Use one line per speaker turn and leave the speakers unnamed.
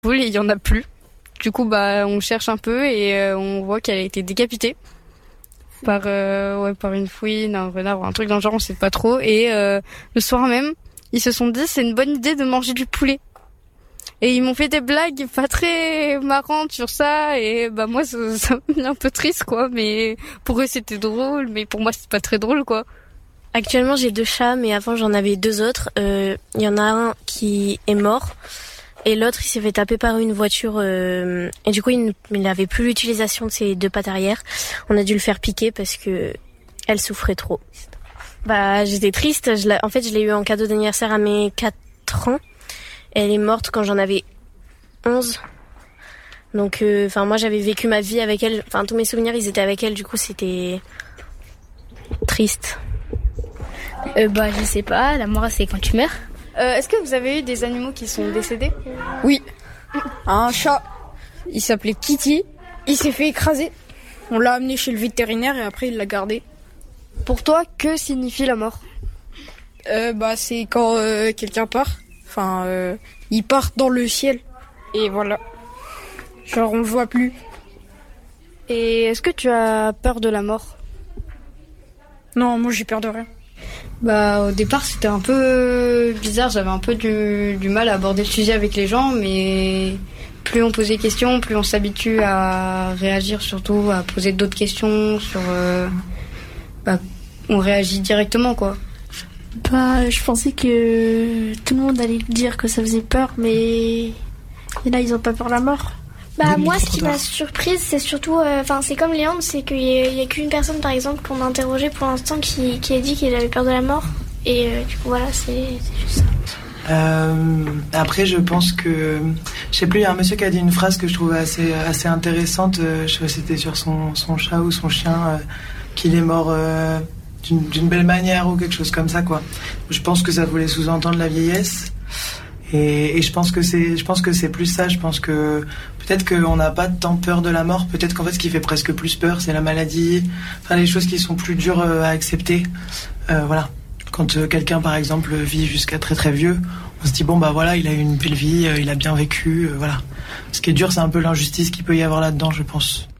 poule et il y en a plus. Du coup, on cherche un peu et on voit qu'elle a été décapitée par une fouine, un renard ou un truc dans le genre, on sait pas trop. Et le soir même, ils se sont dit c'est une bonne idée de manger du poulet. Et ils m'ont fait des blagues pas très marrantes sur ça et moi ça me met un peu triste quoi. Mais pour eux c'était drôle, mais pour moi c'est pas très drôle quoi.
Actuellement j'ai 2 chats, mais avant j'en avais 2 autres. Il y en a un qui est mort. Et l'autre, il s'est fait taper par une voiture et du coup, il n'avait plus l'utilisation de ses 2 pattes arrière. On a dû le faire piquer parce que elle souffrait trop. J'étais triste. En fait, je l'ai eu en cadeau d'anniversaire à mes 4 ans. Elle est morte quand j'en avais 11. Donc, moi, j'avais vécu ma vie avec elle. Enfin, tous mes souvenirs, ils étaient avec elle. Du coup, c'était triste.
Je sais pas. La mort, c'est quand tu meurs.
Est-ce que vous avez eu des animaux qui sont décédés ?
Oui. Un chat, il s'appelait Kitty, il s'est fait écraser. On l'a amené chez le vétérinaire et après il l'a gardé.
Pour toi, que signifie la mort ?
C'est quand quelqu'un part. Il part dans le ciel. Et voilà. Genre on le voit plus.
Et est-ce que tu as peur de la mort ?
Non, moi j'ai peur de rien.
Au départ, c'était un peu bizarre. J'avais un peu du mal à aborder le sujet avec les gens, mais plus on posait des questions, plus on s'habitue à réagir, surtout à poser d'autres questions on réagit directement, quoi.
Je pensais que tout le monde allait dire que ça faisait peur, mais là, ils ont pas peur de la mort.
Moi, ce qui m'a surprise, c'est surtout, c'est comme Léandre, c'est qu'il y a qu'une personne, par exemple, qu'on a interrogée pour l'instant qui a dit qu'il avait peur de la mort. Et du coup, voilà, c'est juste ça.
Après, je pense que, je sais plus, il y a un monsieur qui a dit une phrase que je trouvais assez intéressante. Je sais pas si c'était sur son chat ou son chien, qu'il est mort d'une belle manière ou quelque chose comme ça, quoi. Je pense que ça voulait sous-entendre la vieillesse. Et je pense que c'est plus ça. Je pense que peut-être qu'on n'a pas tant peur de la mort. Peut-être qu'en fait, ce qui fait presque plus peur, c'est la maladie. Les choses qui sont plus dures à accepter. Voilà. Quand quelqu'un, par exemple, vit jusqu'à très très vieux, on se dit il a eu une belle vie, il a bien vécu, voilà. Ce qui est dur, c'est un peu l'injustice qu'il peut y avoir là-dedans, je pense.